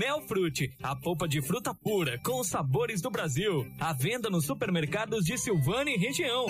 Mel Frute, a polpa de fruta pura com os sabores do Brasil. À venda nos supermercados de Silvânia e região.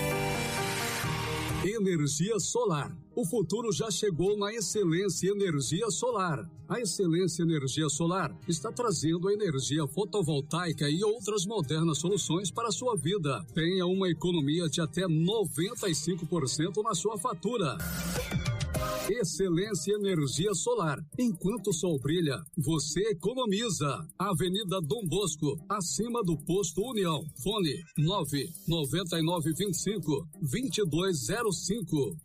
Energia solar. O futuro já chegou na Excelência Energia Solar. A Excelência Energia Solar está trazendo a energia fotovoltaica e outras modernas soluções para a sua vida. Tenha uma economia de até 95% na sua fatura. Excelência Energia Solar. Enquanto o sol brilha, você economiza. Avenida Dom Bosco, acima do Posto União. Fone 99925-2205.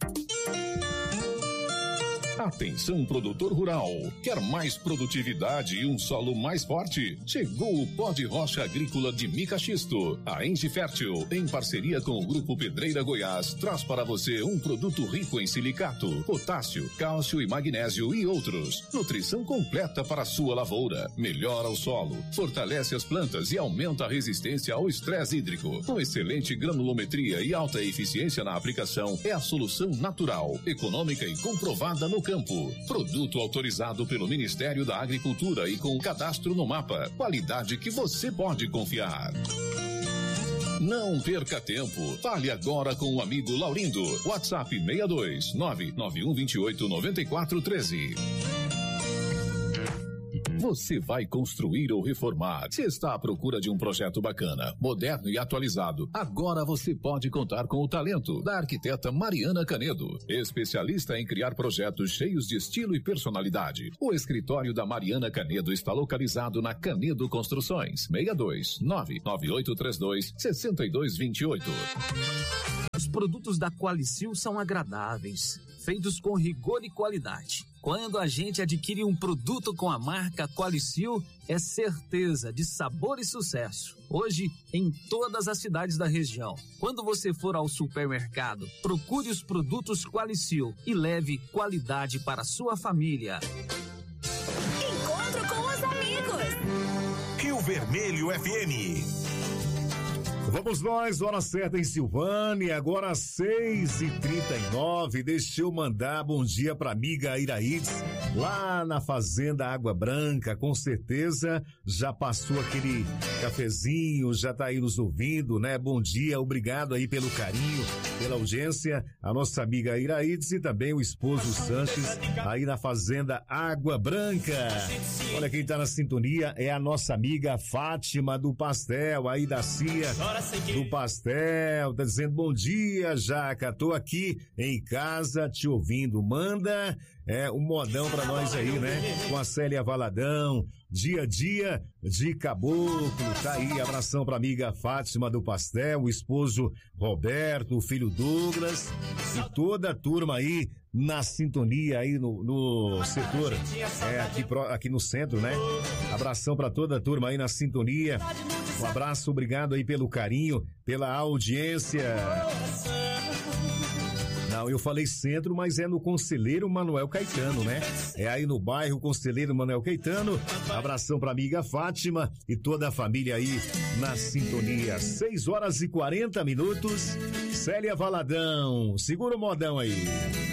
Atenção, produtor rural. Quer mais produtividade e um solo mais forte? Chegou o pó de rocha agrícola de mica xisto. A Engie Fértil, em parceria com o Grupo Pedreira Goiás, traz para você um produto rico em silicato, potássio, cálcio e magnésio e outros. Nutrição completa para a sua lavoura. Melhora o solo, fortalece as plantas e aumenta a resistência ao estresse hídrico. Com excelente granulometria e alta eficiência na aplicação, é a solução natural, econômica e comprovada no campo. Produto autorizado pelo Ministério da Agricultura e com o cadastro no mapa. Qualidade que você pode confiar. Não perca tempo. Fale agora com o amigo Laurindo. WhatsApp 62 99128 9413. Você vai construir ou reformar? Se está à procura de um projeto bacana, moderno e atualizado, agora você pode contar com o talento da arquiteta Mariana Canedo, especialista em criar projetos cheios de estilo e personalidade. O escritório da Mariana Canedo está localizado na Canedo Construções, 62 99832 6228. Os produtos da Qualicil são agradáveis, feitos com rigor e qualidade. Quando a gente adquire um produto com a marca Qualicil, é certeza de sabor e sucesso. Hoje, em todas as cidades da região. Quando você for ao supermercado, procure os produtos Qualicil e leve qualidade para a sua família. Encontro com os amigos. Rio Vermelho FM. Vamos nós, hora certa em Silvânia, agora 6h39. Deixa eu mandar bom dia pra amiga Iraídes, lá na Fazenda Água Branca. Com certeza já passou aquele cafezinho, já tá aí nos ouvindo, né? Bom dia, obrigado aí pelo carinho, pela audiência, a nossa amiga Iraídes e também o esposo Sanches, aí na Fazenda Água Branca. Olha quem tá na sintonia é a nossa amiga Fátima do Pastel, aí da Cia do Pastel, tá dizendo bom dia, Jaca, tô aqui em casa te ouvindo, manda um modão pra nós aí, né, com a Célia Valadão, dia a dia de caboclo, tá aí, abração pra amiga Fátima do Pastel, o esposo Roberto, o filho Douglas e toda a turma aí na sintonia aí no setor, aqui no centro, né, abração pra toda a turma aí na sintonia. Um abraço, obrigado aí pelo carinho, pela audiência. Não, eu falei centro, mas é no Conselheiro Manuel Caetano, né? É aí no bairro Conselheiro Manuel Caetano. Abração pra amiga Fátima e toda a família aí na sintonia. 6h40. Célia Valadão, segura o modão aí.